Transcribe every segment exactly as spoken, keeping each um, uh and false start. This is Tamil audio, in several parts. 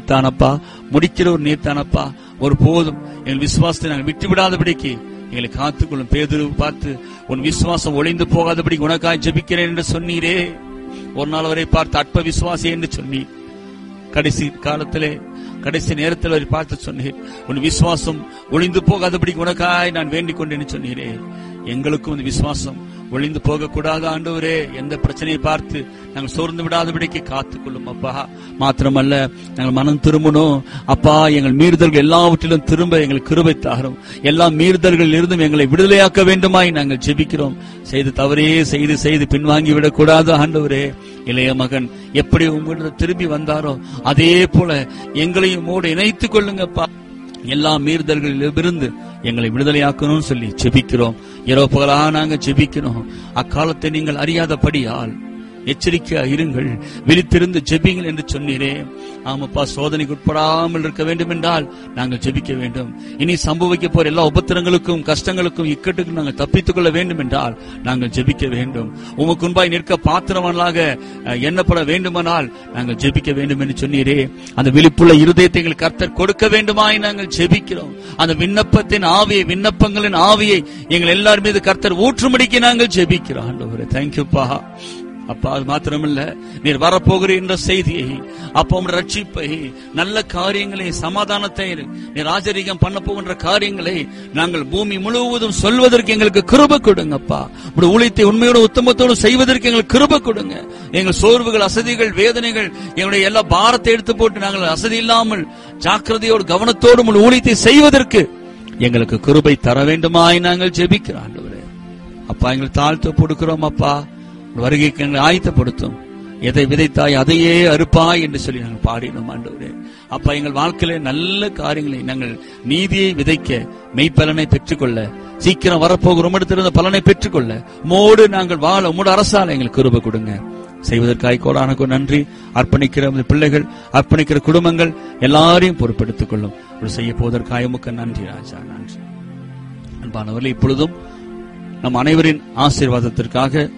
நீர் தானப்பா, முடிக்கிற ஒரு நீர் தானப்பா. ஒரு போதும் எங்கள் விசுவாசத்தை நாங்கள் விட்டு விடாதபடிக்கு எங்களை காத்துக்கொள்ளும். பேதுரு பார்த்து உன் விசுவாசம் ஒளிந்து போகாதபடி உனக்காய் ஜெபிக்கிறேன் என்று சொன்னீரே. ஒரு நாள் வரை பார்த்து அற்ப விசுவாசி என்று சொன்னீர். கடைசி காலத்திலே கடைசி நேரத்தில் அவரை பார்த்து சொன்னீர், உன் விசுவாசம் ஒளிந்து போகாதபடி உனக்காய் நான் வேண்டிக் கொண்டேன்னு சொன்னீரே. எங்களுக்கும் இந்த விசுவாசம் ஒளிந்து போக கூடாது ஆண்டவரே. எந்த பிரச்சனையை பார்த்து நாங்கள் சோர்ந்து விடாதபடிக்கு காத்துக்கொள்ளும் அப்பா. மாத்திரமல்ல, நாங்கள் மனம் திரும்பணும் அப்பா. எங்கள் மீறுதல்கள் எல்லாவற்றிலும் திரும்ப எங்களுக்கு கிருபை தாரும். எல்லா மீறுதல்களில் இருந்தும் எங்களை விடுதலையாக்க வேண்டுமாய் நாங்கள் ஜெபிக்கிறோம். செய்து தவறே செய்து செய்து பின்வாங்கி விடக்கூடாது ஆண்டவரே. இளைய மகன் எப்படி உங்களிடம் திரும்பி வந்தாரோ அதே போல எங்களையும் மூட இணைத்துக் கொள்ளுங்கப்பா. எல்லா மீறுதல்களிலிருந்து எங்களை விடுதலையாக்கணும்னு சொல்லி ஜெபிக்கிறோம். இரவு பகலா நாங்க ஜெபிக்கிறோம். அக்காலத்தை நீங்கள் அறியாதபடியால் எச்சரிக்கையா இருங்கள், விழித்திருந்து ஜெபிங்கள் என்று சொன்னீரே. ஆமாப்பா, சோதனைக்கு உட்படாமல் இருக்க வேண்டும் என்றால் நாங்கள் ஜெபிக்க வேண்டும். இனி சம்பவிக்க போற எல்லா உபத்திரங்களுக்கும் கஷ்டங்களுக்கும் இக்கட்டுக்கும் நாங்கள் தப்பித்துக் கொள்ள வேண்டும் என்றால் நாங்கள் ஜெபிக்க வேண்டும். உமக்கு முன்பாய் நிற்க பாத்திரவான்களாக எண்ணப்பட வேண்டுமானால் நாங்கள் ஜெபிக்க வேண்டும் என்று சொன்னீரே. அந்த விழிப்புள்ள இருதயத்தை எங்கள் கர்த்தர் கொடுக்க வேண்டுமாய் நாங்கள் ஜெபிக்கிறோம். அந்த விண்ணப்பத்தின் ஆவியை, விண்ணப்பங்களின் ஆவியை எங்கள் எல்லார் மீது கர்த்தர் ஊற்றும்படிக்கு நாங்கள் ஜெபிக்கிறோம். ஆண்டவரே, தேங்க்யூப்பா அப்பா. அது மாத்திரமல்ல, நீர் வரப்போகிற என்ற செய்தியை, அப்பா ரட்சிப்பை, நல்ல காரியங்களை, சமாதானத்தை, நீர் ஆச்சரியம் பண்ண போகின்ற காரியங்களை நாங்கள் பூமி முழுவதும் சொல்வதற்கு எங்களுக்கு கிருபை கொடுங்கப்பா. உங்களுடைய ஊழியத்தை உண்மையோடு உத்தமத்தோடு செய்வதற்கு எங்களுக்கு கிருபை கொடுங்க. எங்கள் சோர்வுகள், அசதிகள், வேதனைகள், எங்களுடைய எல்லா பாரத்தை எடுத்து போட்டு நாங்கள் அசதி இல்லாமல் ஜாக்கிரதையோடு கவனத்தோடு உங்கள் ஊழியத்தை செய்வதற்கு எங்களுக்கு கிருபை தர வேண்டுமாய் நாங்கள் ஜெபிக்கிறோம். ஆண்டவரே அப்பா, எங்கள் தாழ்த்து கொடுக்கிறோம் அப்பா. வருகைக்கு எங்களை ஆயத்தப்படுத்தும். எதை விதைத்தாய் அதையே அறுப்பாய் என்று சொல்லி நாங்கள் பாடினோம். ஆண்டவரே அப்பா, எங்கள் வாழ்க்கையில நல்ல காரியங்களை, நாங்கள் நீதியை விதைக்க, மெய்ப்பலனை பெற்றுக்கொள்ள, சீக்கிரம் வரப்போகிற உம்மிடத்திலிருந்த பலனை பெற்றுக்கொள்ள, உம்மோடு நாங்கள் வாழ உம்மோடு அரசால எங்களுக்கு கிருபை கொடுங்க. செய்வதற்காக கோடானுக்கு நன்றி. அர்ப்பணிக்கிற பிள்ளைகள், அர்ப்பணிக்கிற குடும்பங்கள் எல்லாரையும் பொறுப்பெடுத்துக் கொள்ளும். செய்ய போவதற்காக உமக்கு நன்றி ராஜா, நன்றி. அன்பானவர்களே, இப்பொழுதும் நம் அனைவரின் ஆசீர்வாதத்திற்காக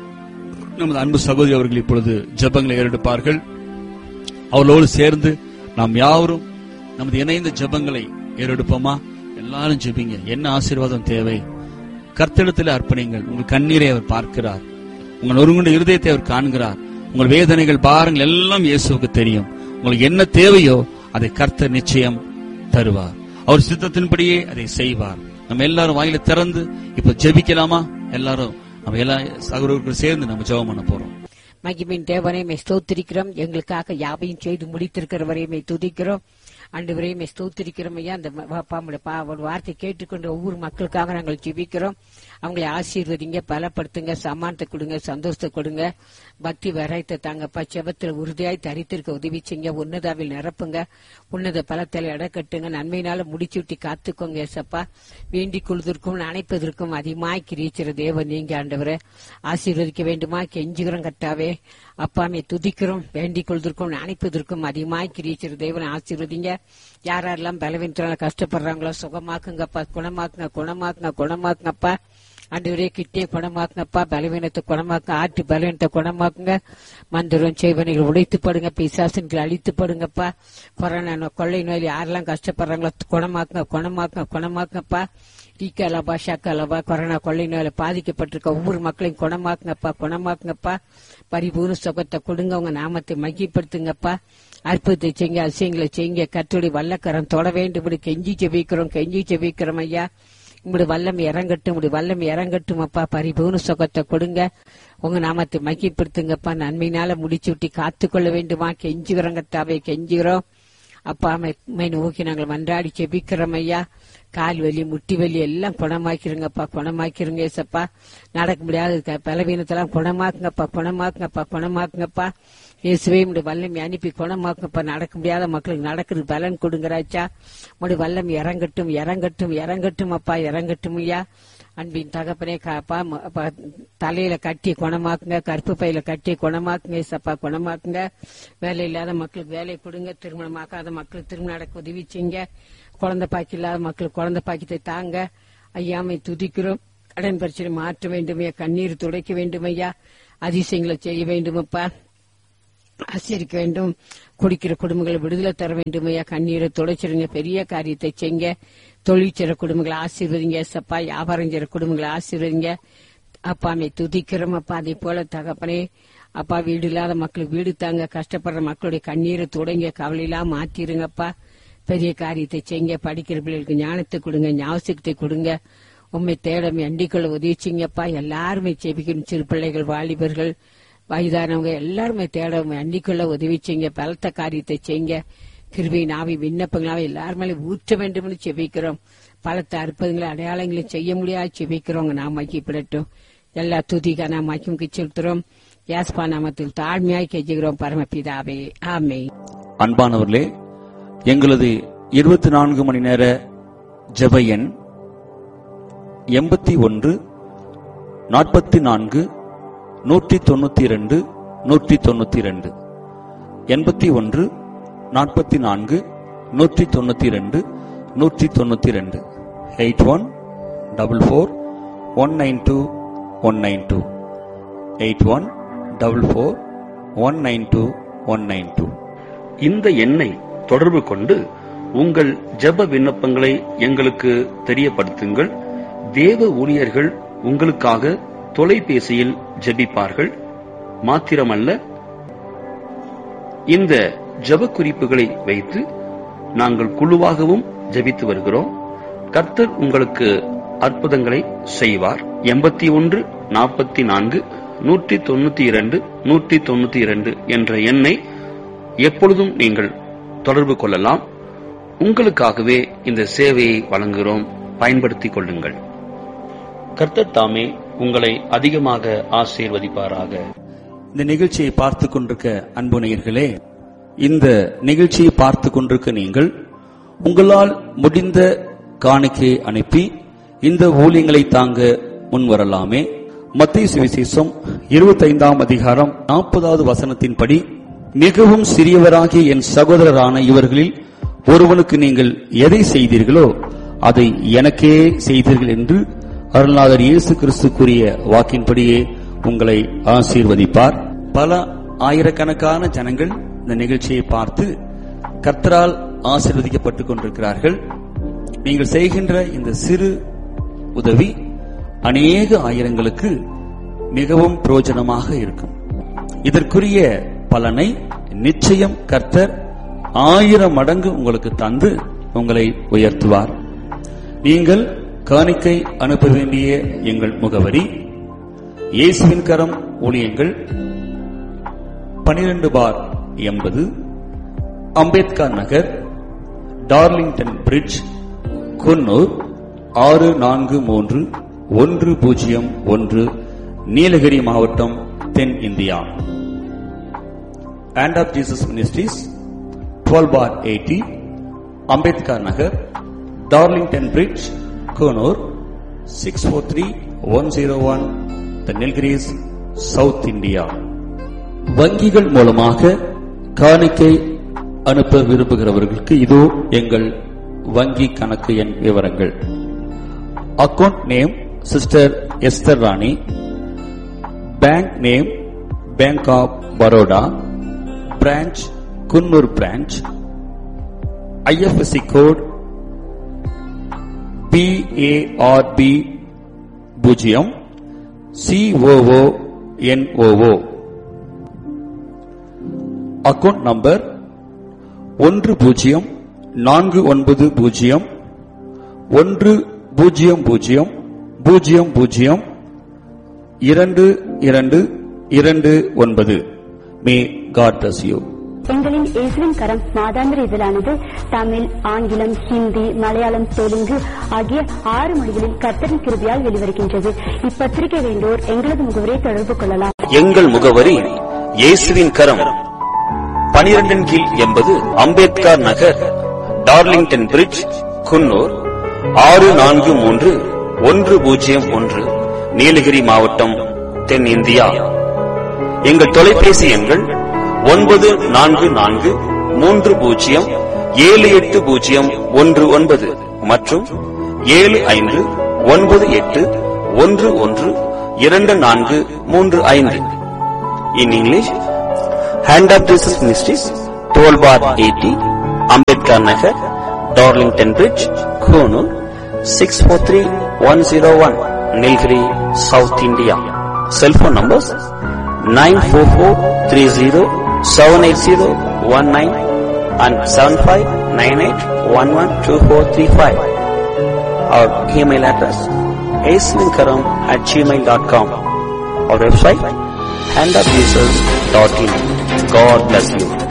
நமது அன்பு சகோதரி அவர்கள் இப்பொழுது ஜெபங்களை ஏறெடுப்பார்கள். அவர்களோடு சேர்ந்து நாம் யாவரும் நமது இணைந்த ஜெபங்களை ஏறெடுப்போமா? எல்லாரும் ஜெபிங்க. என்ன ஆசீர்வாதம் தேவை? கர்த்தரிடத்தில் அர்ப்பணிங்கள். உங்கள் கண்ணீரை அவர் பார்க்கிறார். உங்கள் ஒருங்குண்ட இருதயத்தை அவர் காண்கிறார். உங்கள் வேதனைகள், பாருங்கள் எல்லாம் இயேசுவுக்கு தெரியும். உங்களுக்கு என்ன தேவையோ அதை கர்த்தர் நிச்சயம் தருவார். அவர் சித்தத்தின்படியே அதை செய்வார். நம்ம எல்லாரும் வாயில திறந்து இப்ப ஜெபிக்கலாமா? எல்லாரும் நம்ம எல்லா சகோதரர்கள் சேர்ந்து நம்ம ஜெபம் பண்ண போறோம். மகிமையின் தேவனை மை ஸ்தோத்திரிக்கிறோம். எங்களுக்காக யாவையும் செய்து முடித்திருக்கிறவரையுமே துதிக்கிறோம். ஆண்டவரையுமே ஸ்தோத்திரிக்கிறோம் ஐயா. அந்த வார்த்தை கேட்டுக்கொண்டு ஒவ்வொரு மக்களுக்காக நாங்கள் ஜெபிக்கிறோம். அவங்களை ஆசீர்வதிங்க, பலப்படுத்துங்க, சமானத்தை கொடுங்க, சந்தோஷத்தை கொடுங்க, பக்தி வரைத்த தாங்கப்பா. செபத்தில் உறுதியாய் தரித்திருக்க உதவி செய்யுங்க. உன்னதாவில் நிரப்புங்க, உன்னத பலத்தில் இடக்கட்டுங்க, நன்மையினால முடிச்சுட்டி காத்துக்கோங்க ஏசப்பா. வேண்டிக் கொள்வதற்கும் அணைப்பதற்கும் அதிகமாய் கிரிச்சிற தேவன் நீங்க ஆண்டவரை ஆசீர்வதிக்க வேண்டுமா கெஞ்சுகிறோம் கர்த்தாவே. அப்பாமே துதிக்கிறோம். வேண்டிக் கொள்வதற்கும் அணைப்பதற்கும் அதிகமாய் கிரிச்சிற தேவனை ஆசீர்வதிங்க. யாரெல்லாம் பலவீனத்தினால கஷ்டப்படுறாங்களோ சுகமாக்குங்கப்பா, குணமாக்குங்க, குணமாக்குங்க, குணமாக்குங்கப்பா. ஆண்டவரே கிட்டே குணமாக்குங்கப்பா. பலவீனத்தை குணமாக்குங்க, ஆற்று பலவீனத்தை குணமாக்குங்க. மந்திரம் செய்வனைகள் உடைத்து படுங்க, பிசாசன்கள் அழித்து படுங்கப்பா. கொரோனா கொள்ளை நோயில் யாரெல்லாம் கஷ்டப்படுறாங்களோ குணமாக்குங்க, குணமாக்குங்க, குணமாக்குங்கப்பா. ஈக்காலபா ஷாக்காலபா கொரோனா கொள்ளை நோயில பாதிக்கப்பட்டிருக்க ஒவ்வொரு மக்களையும் குணமாக்குங்கப்பா, குணமாக்குங்கப்பா. பரிபூர்ண சுகத்தை கொடுங்க. உங்க நாமத்தை மகிப்படுத்துங்கப்பா. அற்புதத்தை செய்யுங்க, அதிசயங்களை செய்யுங்க. கர்த்தருடைய வல்லக்கரம் தொட வேண்டும். கெஞ்சி ஜெபிக்கிறோம், கெஞ்சி ஜெபிக்கிறோம் ஐயா. உங்களுடைய வல்லம் இறங்கட்டும், உங்களுடைய வல்லம் இறங்கட்டும் அப்பா. பரிபூர்ண சுகத்தை கொடுங்க. உங்க நாமத்தை மகிப்படுத்துங்கப்பா. நன்மையினால முடிச்சு விட்டு காத்துக்கொள்ள வேண்டுமா கெஞ்சுகிறோம் கர்த்தாவே, கெஞ்சுகிறோம் அப்பா. மை நோக்கி நாங்கள் மன்றாடி ஜெபிக்கிறோம் ஐயா. கால் வலி, முட்டி வலி எல்லாம் குணமாக்கிருங்கப்பா, குணமாக்கிருங்க ஏசப்பா. நடக்க முடியாத பலவீனத்தெல்லாம் குணமாக்குங்கப்பா, குணமாக்குங்கப்பா, குணமாக்குங்கப்பா. இயேசுவே உடைய வல்லம் அனுப்பி குணமாக்குங்கப்பா. நடக்க முடியாத மக்களுக்கு நடக்கிறது பலன் கொடுங்கராச்சா. உடைய வல்லம் இறங்கட்டும், இறங்கட்டும், இறங்கட்டும் அப்பா, இறங்கட்டும் ஐயா. அன்பின் தகப்பனே காப்பா. தலையில கட்டி குணமாக்குங்க, கற்பு பையில கட்டி குணமாக்குங்க ஏசப்பா, குணமாக்குங்க. வேலை இல்லாத மக்களுக்கு வேலை கொடுங்க, திருமணமாக்காத மக்களுக்கு திருமணம் நடக்க உதவி செய்யுங்க. குழந்தை பாக்கி இல்லாத மக்களுக்கு குழந்தை பாக்கியத்தை தாங்க ஐயாமை துதிக்கிறோம். கடன் பிரச்சனை மாற்ற வேண்டும் ஐயா, கண்ணீர் துடைக்க வேண்டும் ஐயா, அதிசயங்களை செய்ய வேண்டுமப்பா. ஆசீர்வதிக்க வேண்டும். குடிக்கிற குடும்பங்களை விடுதலை தர வேண்டும் ஐயா. கண்ணீரை துடைச்சிருங்க. பெரிய காரியத்தை செய்ங்க. தொழிற்சிற குடும்பங்களை ஆசீர்வதிங்க சப்பா. வியாபாரம் செய்ற குடும்பங்களை ஆசீர்வதிங்க அப்பா. அமை துதிக்கிறோம் அப்பா. அதே போல தகப்பனே அப்பா, வீடு இல்லாத மக்களுக்கு வீடு தாங்க. கஷ்டப்படுற மக்களுடைய கண்ணீரை துடைங்க. கவலையெல்லாம் மாத்திருங்கப்பா. பெரிய காரியத்தை செய்ங்க. படிக்கிற பிள்ளைகளுக்கு ஞானத்தை கொடுங்க, ஞாபகத்தை கொடுங்க. உண்மை தேடமை அண்டிக்குள்ள உதவிச்சிங்கப்பா. எல்லாருமே செபிக்கணும். சிறு பிள்ளைகள், வாலிபர்கள், வயதானவங்க எல்லாருமே தேடமை அண்டிக்குள்ள உதவிச்சிங்க. பலத்த காரியத்தை செய்ங்க. கிருபையின் ஆவி விண்ணப்பங்களாவே எல்லாரும் மேலே ஊற்ற வேண்டும் என்று செபிக்கிறோம். பலத்த அற்புதங்களை அடையாளங்களை செய்ய முடியாது செபிக்கிறோம். நாம் மகிப்படட்டும். எல்லா துதிக நாம் மகிமுக்கு செலுத்துறோம். யாஸ்பா நாமத்தில் தாழ்மையாய் கெஞ்சுகிறோம் பரமபிதாவே, ஆமென். அன்பானவர்களே, எங்களது இருபத்தி நான்கு மணி நேர ஜெப எண் எண்பத்தி ஒன்று நாற்பத்தி நான்கு நூற்றி தொண்ணூத்தி இரண்டு நூற்றி தொண்ணூத்தி இரண்டு எண்பத்தி ஒன்று நாற்பத்தி நான்கு நூற்றி தொண்ணூத்தி இரண்டு நூற்றி தொண்ணூத்தி இரண்டு eight one double four one nine two one nine two eight one double four one nine two one nine two. இந்த எண்ணை தொடர்பு கொண்டு உங்கள் ஜெப விண்ணப்பங்களை எங்களுக்கு தெரியப்படுத்துங்கள். தேவ ஊழியர்கள் உங்களுக்காக தொலைபேசியில் ஜெபிப்பார்கள். மாத்திரமல்ல, இந்த ஜெப குறிப்புகளை வைத்து நாங்கள் குழுவாகவும் ஜெபித்து வருகிறோம். கர்த்தர் உங்களுக்கு அற்புதங்களை செய்வார். எண்பத்தி ஒன்று நாற்பத்தி நான்கு நூற்றி தொண்ணூத்தி இரண்டு நூற்றி தொண்ணூத்தி இரண்டு என்ற எண்ணை எப்பொழுதும் நீங்கள் தொடர்பு கொள்ளலாம். உங்களுக்காகவே இந்த சேவையை வழங்குகிறோம். பயன்படுத்திக் கொள்ளுங்கள். கர்த்தர் தாமே உங்களை அதிகமாக ஆசீர்வதிப்பாராக. இந்த நிகழ்ச்சியை பார்த்துக் கொண்டிருக்க அன்பு நேயர்களே, இந்த நிகழ்ச்சியை பார்த்துக் கொண்டிருக்க நீங்கள் உங்களால் முடிந்த காணிக்கையை அனுப்பி இந்த ஊழியங்களை தாங்க முன்வரலாமே. மத்தேயு சுவிசேஷம் இருபத்தி ஐந்தாம் அதிகாரம் நாற்பதாவது வசனத்தின்படி, மிகவும் சிறியவராகிய என் சகோதரரான இவர்களில் ஒருவனுக்கு நீங்கள் எதை செய்தீர்களோ அதை எனக்கே செய்தீர்கள் என்று அருள்நாதர் இயேசு கிறிஸ்து கூறிய வாக்கின்படியே உங்களை ஆசீர்வதிப்பார். பல ஆயிரக்கணக்கான ஜனங்கள் இந்த நிகழ்ச்சியை பார்த்து கர்த்தரால் ஆசீர்வதிக்கப்பட்டுக் கொண்டிருக்கிறார்கள். நீங்கள் செய்கின்ற இந்த சிறு உதவி அநேக ஆயிரங்களுக்கு மிகவும் பிரயோஜனமாக இருக்கும். இதற்குரிய பலனை நிச்சயம் கர்த்தர் ஆயிரம் மடங்கு உங்களுக்கு தந்து உங்களை உயர்த்துவார். நீங்கள் காணிக்கை அனுப்ப வேண்டிய எங்கள் முகவரி: இயேசுவின் கரம் ஊழியங்கள், பனிரெண்டு பார் எண்பது, அம்பேத்கர் நகர், டார்லிங்டன் பிரிட்ஜ், குன்னூர் ஆறு நான்கு மூன்று ஒன்று பூஜ்ஜியம் ஒன்று, நீலகிரி மாவட்டம், தென் India. Hand of Jesus Ministries, twelve bar eighty, Ambedkar Nagar, Darlington Bridge, Konur, six four three one zero one, The Nilgiris, South India. வங்கிகள் மூலமாக காணிக்கை அனுப்ப விரும்புகிறவர்களுக்கு இதோ எங்கள் வங்கி கணக்கு எண் விவரங்கள். Account name sister Esther Rani, bank name bank of Baroda, branch Coonoor branch, IFSC code B A R B பூஜ்ஜியம் சிஓஓ என்ஓஓ. அக்கவுண்ட் நம்பர் ஒன்று பூஜ்ஜியம் நான்கு ஒன்பது பூஜ்ஜியம் ஒன்று பூஜ்ஜியம் பூஜ்ஜியம் பூஜ்ஜியம் பூஜ்ஜியம் இரண்டு இரண்டு இரண்டு ஒன்பது. May God bless you. எங்களின் இயேசுவின் கரம் மாதாந்திர இதழானது தமிழ், ஆங்கிலம், ஹிந்தி, மலையாளம், தெலுங்கு ஆகிய ஆறு மொழிகளில் கர்த்தரின் கிருபையால் வெளிவருகின்றது. இப்பத்திரிகை வேண்டோர் எங்களது முகவரியை தொடர்பு கொள்ளலாம். எங்கள் முகவரி: இயேசுவின் கரம், பனிரெண்டின் கீழ் எண்பது, அம்பேத்கர் நகர், டார்லிங்டன் பிரிட்ஜ், குன்னூர் ஆறு நான்கு மூன்று ஒன்று பூஜ்ஜியம் ஒன்று, நீலகிரி மாவட்டம், தென் இந்தியா. எங்கள் தொலைபேசி எண்கள் ஒன்பது நான்கு நான்கு மூன்று பூஜ்ஜியம் ஏழு எட்டு பூஜ்ஜியம் ஒன்று ஒன்பது மற்றும் ஏழு ஐந்து ஒன்பது எட்டு ஒன்று ஒன்று இரண்டு நான்கு மூன்று ஐந்து. In English, Hand of Jesus Ministries, twelve bar eighty, Ambedkar Nagar, Darlington Bridge, Konoor, six four three one zero one, Nilgiri, South India. Cell phone numbers nine four four three zero seven eight zero one nine and seven five nine eight one one two four three five. Our email address aislinkaram at gmail dot com. Our website hand of jesus dot in. God bless you.